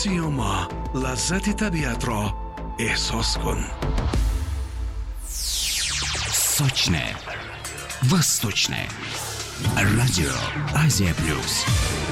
سیوما، لذت طبیعت را احساس کن. Сочное, восточное. Радио Азия Плюс.